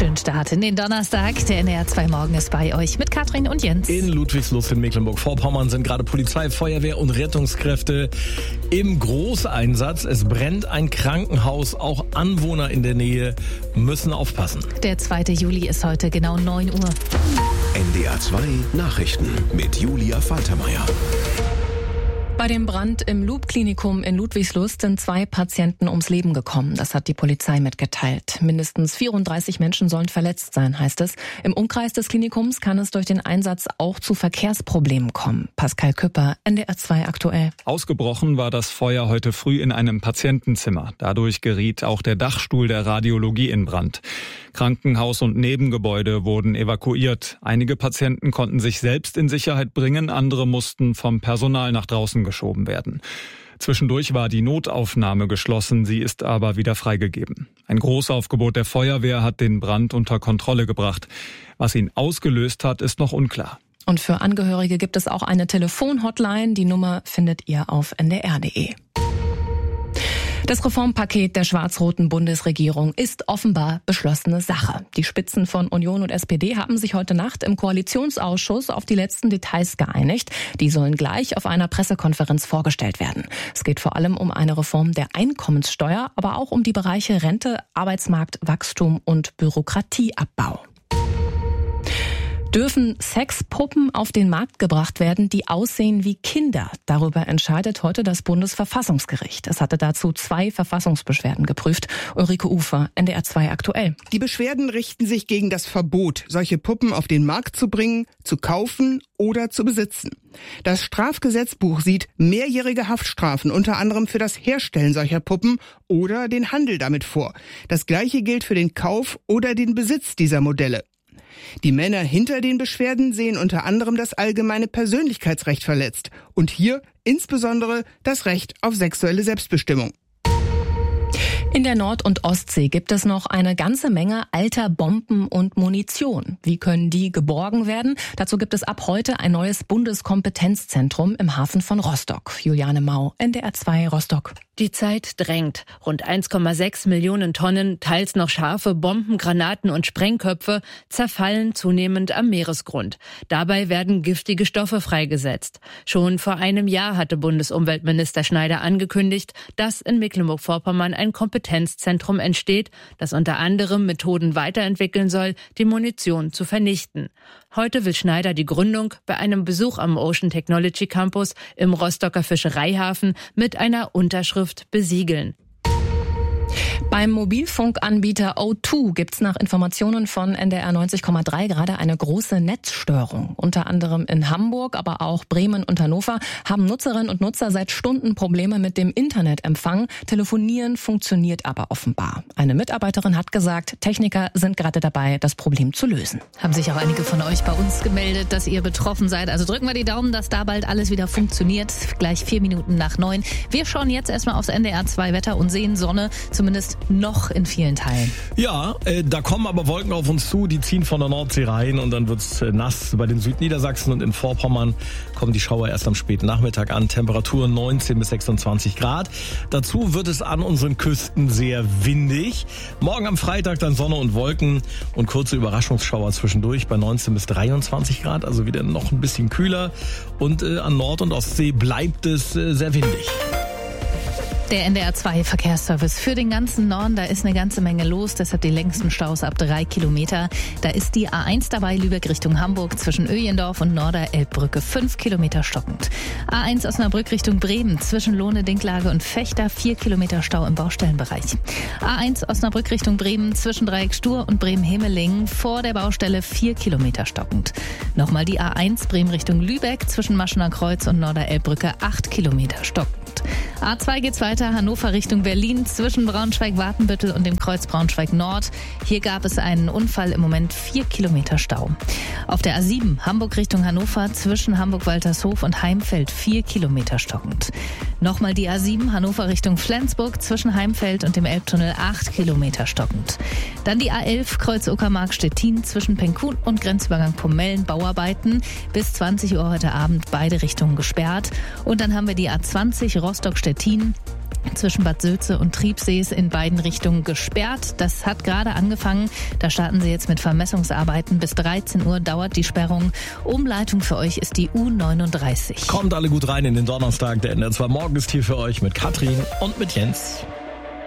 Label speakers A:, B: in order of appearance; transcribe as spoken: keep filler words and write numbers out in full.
A: Schönen Start in den Donnerstag. Der N D R zwei Morgen ist bei euch mit Katrin und Jens.
B: In Ludwigslust in Mecklenburg-Vorpommern sind gerade Polizei, Feuerwehr und Rettungskräfte im Großeinsatz. Es brennt ein Krankenhaus. Auch Anwohner in der Nähe müssen aufpassen.
A: Der zweite Juli ist heute genau neun Uhr.
C: N D R zwei Nachrichten mit Julia Faltermeier.
D: Bei dem Brand im Loop-Klinikum in Ludwigslust sind zwei Patienten ums Leben gekommen. Das hat die Polizei mitgeteilt. Mindestens vierunddreißig Menschen sollen verletzt sein, heißt es. Im Umkreis des Klinikums kann es durch den Einsatz auch zu Verkehrsproblemen kommen. Pascal Küpper, N D R zwei aktuell.
E: Ausgebrochen war das Feuer heute früh in einem Patientenzimmer. Dadurch geriet auch der Dachstuhl der Radiologie in Brand. Krankenhaus und Nebengebäude wurden evakuiert. Einige Patienten konnten sich selbst in Sicherheit bringen, andere mussten vom Personal nach draußen geschoben werden. Zwischendurch war die Notaufnahme geschlossen, sie ist aber wieder freigegeben. Ein Großaufgebot der Feuerwehr hat den Brand unter Kontrolle gebracht. Was ihn ausgelöst hat, ist noch unklar.
D: Und für Angehörige gibt es auch eine Telefonhotline. Die Nummer findet ihr auf n d r punkt d e. Das Reformpaket der schwarz-roten Bundesregierung ist offenbar beschlossene Sache. Die Spitzen von Union und S P D haben sich heute Nacht im Koalitionsausschuss auf die letzten Details geeinigt. Die sollen gleich auf einer Pressekonferenz vorgestellt werden. Es geht vor allem um eine Reform der Einkommenssteuer, aber auch um die Bereiche Rente, Arbeitsmarkt, Wachstum und Bürokratieabbau. Dürfen Sexpuppen auf den Markt gebracht werden, die aussehen wie Kinder? Darüber entscheidet heute das Bundesverfassungsgericht. Es hatte dazu zwei Verfassungsbeschwerden geprüft. Ulrike Ufer, N D R zwei aktuell.
F: Die Beschwerden richten sich gegen das Verbot, solche Puppen auf den Markt zu bringen, zu kaufen oder zu besitzen. Das Strafgesetzbuch sieht mehrjährige Haftstrafen, unter anderem für das Herstellen solcher Puppen oder den Handel damit vor. Das Gleiche gilt für den Kauf oder den Besitz dieser Modelle. Die Männer hinter den Beschwerden sehen unter anderem das allgemeine Persönlichkeitsrecht verletzt und hier insbesondere das Recht auf sexuelle Selbstbestimmung.
D: In der Nord- und Ostsee gibt es noch eine ganze Menge alter Bomben und Munition. Wie können die geborgen werden? Dazu gibt es ab heute ein neues Bundeskompetenzzentrum im Hafen von Rostock. Juliane Mau, N D R zwei Rostock.
G: Die Zeit drängt. Rund eins Komma sechs Millionen Tonnen, teils noch scharfe Bomben, Granaten und Sprengköpfe zerfallen zunehmend am Meeresgrund. Dabei werden giftige Stoffe freigesetzt. Schon vor einem Jahr hatte Bundesumweltminister Schneider angekündigt, dass in Mecklenburg-Vorpommern ein Kompetenzzentrum entsteht, das unter anderem Methoden weiterentwickeln soll, die Munition zu vernichten. Heute will Schneider die Gründung bei einem Besuch am Ocean Technology Campus im Rostocker Fischereihafen mit einer Unterschrift besiegeln.
D: Beim Mobilfunkanbieter O zwei gibt's nach Informationen von N D R neunzig Komma drei gerade eine große Netzstörung. Unter anderem in Hamburg, aber auch Bremen und Hannover haben Nutzerinnen und Nutzer seit Stunden Probleme mit dem Internetempfang. Telefonieren funktioniert aber offenbar. Eine Mitarbeiterin hat gesagt, Techniker sind gerade dabei, das Problem zu lösen.
A: Haben sich auch einige von euch bei uns gemeldet, dass ihr betroffen seid. Also drücken wir die Daumen, dass da bald alles wieder funktioniert. Gleich vier Minuten nach neun. Wir schauen jetzt erstmal aufs N D R zwei Wetter und sehen Sonne, zumindest noch in vielen Teilen.
B: Ja, äh, da kommen aber Wolken auf uns zu, die ziehen von der Nordsee rein und dann wird's äh, nass. Bei den Südniedersachsen und in Vorpommern kommen die Schauer erst am späten Nachmittag an. Temperaturen neunzehn bis sechsundzwanzig Grad. Dazu wird es an unseren Küsten sehr windig. Morgen am Freitag dann Sonne und Wolken und kurze Überraschungsschauer zwischendurch bei neunzehn bis dreiundzwanzig Grad, also wieder noch ein bisschen kühler. Und äh, an Nord- und Ostsee bleibt es äh, sehr windig.
A: Der N D R zwei Verkehrsservice für den ganzen Norden, da ist eine ganze Menge los, deshalb die längsten Staus ab drei Kilometer. Da ist die A eins dabei, Lübeck Richtung Hamburg zwischen Öjendorf und Norder-Elbbrücke, fünf Kilometer stockend. A eins Osnabrück Richtung Bremen zwischen Lohne, Dinklage und Fechter, vier Kilometer Stau im Baustellenbereich. A eins Osnabrück Richtung Bremen zwischen Dreieck Stur und Bremen-Hemeling vor der Baustelle, vier Kilometer stockend. Nochmal die A eins Bremen Richtung Lübeck zwischen Maschener Kreuz und Norder-Elbbrücke, acht Kilometer stockend. A zwei geht's weiter, Hannover Richtung Berlin zwischen Braunschweig-Wartenbüttel und dem Kreuz Braunschweig-Nord. Hier gab es einen Unfall, im Moment vier Kilometer Stau. Auf der A sieben Hamburg Richtung Hannover zwischen Hamburg-Waltershof und Heimfeld vier Kilometer stockend. Nochmal die A sieben Hannover Richtung Flensburg zwischen Heimfeld und dem Elbtunnel acht Kilometer stockend. Dann die A elf Kreuz Uckermark-Stettin zwischen Penkun und Grenzübergang Pomellen, Bauarbeiten. Bis zwanzig Uhr heute Abend beide Richtungen gesperrt. Und dann haben wir die A zwanzig Rostock-Stettin zwischen Bad Sülze und Triebsee ist in beiden Richtungen gesperrt. Das hat gerade angefangen. Da starten sie jetzt mit Vermessungsarbeiten. Bis dreizehn Uhr dauert die Sperrung. Umleitung für euch ist die U neununddreißig.
B: Kommt alle gut rein in den Donnerstag. Der N D R zwei Morgen ist hier für euch mit Katrin und mit Jens.